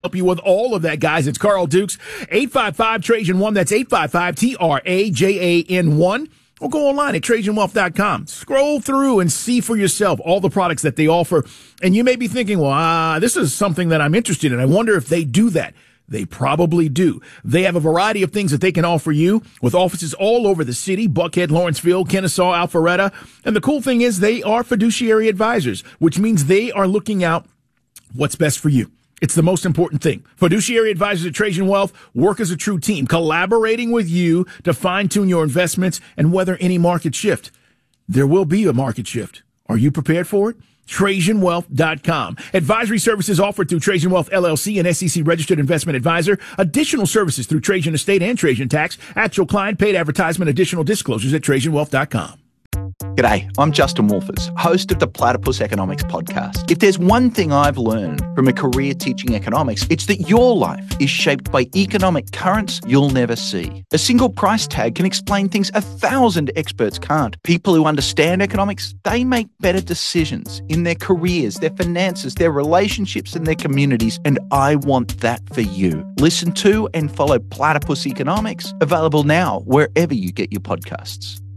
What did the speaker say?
help you with all of that, guys. It's Carl Dukes, 855-TRAJAN1. That's 855-TRAJAN1. Or go online at TrajanWealth.com. Scroll through and see for yourself all the products that they offer. And you may be thinking, well, this is something that I'm interested in. I wonder if they do that. They probably do. They have a variety of things that they can offer you with offices all over the city, Buckhead, Lawrenceville, Kennesaw, Alpharetta. And the cool thing is they are fiduciary advisors, which means they are looking out what's best for you. It's the most important thing. Fiduciary advisors at Trajan Wealth work as a true team, collaborating with you to fine-tune your investments and weather any market shift. There will be a market shift. Are you prepared for it? TrajanWealth.com. Advisory services offered through Trajan Wealth LLC, an SEC-registered investment advisor. Additional services through Trajan Estate and Trajan Tax. Actual client paid advertisement. Additional disclosures at TrajanWealth.com. G'day, I'm Justin Wolfers, host of the Platypus Economics podcast. If there's one thing I've learned from a career teaching economics, it's that your life is shaped by economic currents you'll never see. A single price tag can explain things 1,000 experts can't. People who understand economics, they make better decisions in their careers, their finances, their relationships, and their communities, and I want that for you. Listen to and follow Platypus Economics, available now wherever you get your podcasts.